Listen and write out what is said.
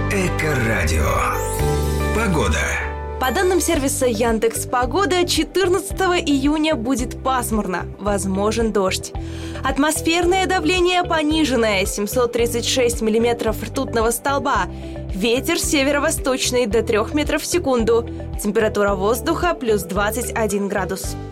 Эко-радио. Погода. По данным сервиса Яндекс.Погода, 14 июня будет пасмурно, возможен дождь. Атмосферное давление пониженное, 736 миллиметров ртутного столба. Ветер северо-восточный до 3 метров в секунду. Температура воздуха плюс 21 градус.